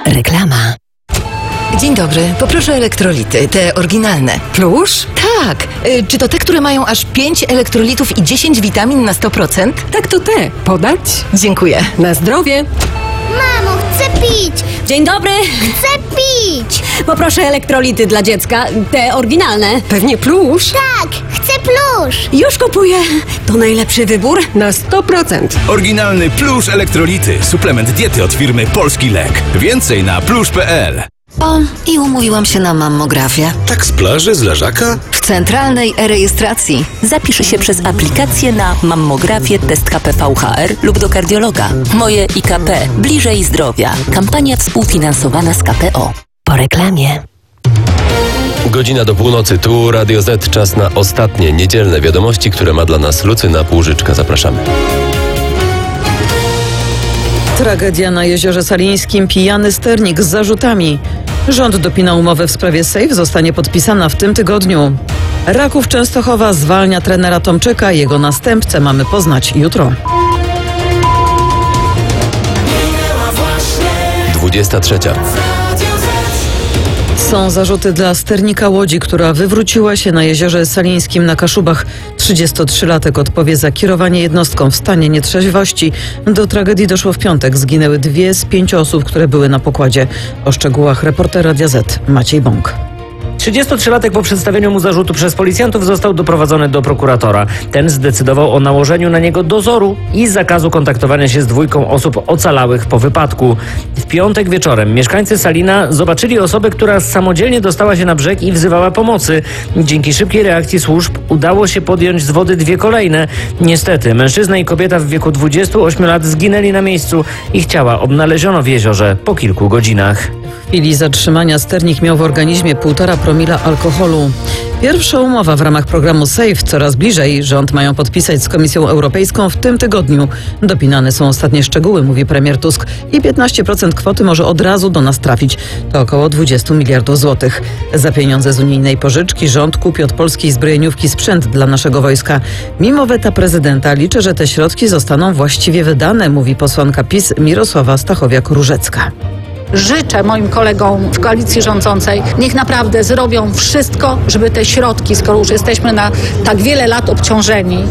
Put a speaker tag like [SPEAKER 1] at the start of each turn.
[SPEAKER 1] Reklama. Dzień dobry, poproszę elektrolity, te oryginalne.
[SPEAKER 2] Plusz?
[SPEAKER 1] Tak, czy to te, które mają aż 5 elektrolitów i 10 witamin na 100%?
[SPEAKER 2] Tak, to te. Podać?
[SPEAKER 1] Dziękuję.
[SPEAKER 2] Na zdrowie.
[SPEAKER 3] Mamo, chcę pić!
[SPEAKER 4] Dzień dobry!
[SPEAKER 3] Chcę pić!
[SPEAKER 4] Poproszę elektrolity dla dziecka, te oryginalne.
[SPEAKER 2] Pewnie plusz?
[SPEAKER 3] Tak, chcę plusz!
[SPEAKER 4] Już kupuję. To najlepszy wybór.
[SPEAKER 2] Na 100%.
[SPEAKER 5] Oryginalny Plusz Elektrolity. Suplement diety od firmy Polski Lek. Więcej na plusz.pl.
[SPEAKER 1] O, i umówiłam się na mammografię.
[SPEAKER 5] Tak z plaży, z leżaka?
[SPEAKER 1] W centralnej e-rejestracji.
[SPEAKER 6] Zapisz się przez aplikację na mammografię, test HPV-HR lub do kardiologa. Moje IKP. Bliżej zdrowia. Kampania współfinansowana z KPO.
[SPEAKER 1] Po reklamie.
[SPEAKER 7] Godzina do północy, tu Radio Z, czas na ostatnie niedzielne wiadomości, które ma dla nas Lucyna Półżyczka. Zapraszamy.
[SPEAKER 8] Tragedia na Jeziorze Salińskim, pijany sternik z zarzutami. Rząd dopina umowę w sprawie SAFE, zostanie podpisana w tym tygodniu. Raków Częstochowa zwalnia trenera Tomczyka, jego następcę mamy poznać jutro.
[SPEAKER 7] 23.
[SPEAKER 8] Są zarzuty dla sternika Łodzi, która wywróciła się na Jeziorze Salińskim na Kaszubach. 33-latek odpowie za kierowanie jednostką w stanie nietrzeźwości. Do tragedii doszło w piątek. Zginęły 2 z 5 osób, które były na pokładzie. O szczegółach reporter Radia Z Maciej Bąk.
[SPEAKER 9] 33-latek po przedstawieniu mu zarzutu przez policjantów został doprowadzony do prokuratora. Ten zdecydował o nałożeniu na niego dozoru i zakazu kontaktowania się z 2 osób ocalałych po wypadku. W piątek wieczorem mieszkańcy Salina zobaczyli osobę, która samodzielnie dostała się na brzeg i wzywała pomocy. Dzięki szybkiej reakcji służb udało się podjąć z wody 2 kolejne. Niestety mężczyzna i kobieta w wieku 28 lat zginęli na miejscu. Ich ciała odnaleziono w jeziorze po kilku godzinach.
[SPEAKER 8] W chwili zatrzymania sternik miał w organizmie 1,5 promila alkoholu. Pierwsza umowa w ramach programu SAFE coraz bliżej. Rząd mają podpisać z Komisją Europejską w tym tygodniu. Dopinane są ostatnie szczegóły, mówi premier Tusk. I 15% kwoty może od razu do nas trafić. To około 20 miliardów złotych. Za pieniądze z unijnej pożyczki rząd kupi od polskiej zbrojeniówki sprzęt dla naszego wojska. Mimo weta prezydenta liczę, że te środki zostaną właściwie wydane, mówi posłanka PiS Mirosława Stachowiak-Różecka.
[SPEAKER 10] Życzę moim kolegom w koalicji rządzącej, niech naprawdę zrobią wszystko, żeby te środki, skoro już jesteśmy na tak wiele lat obciążeni,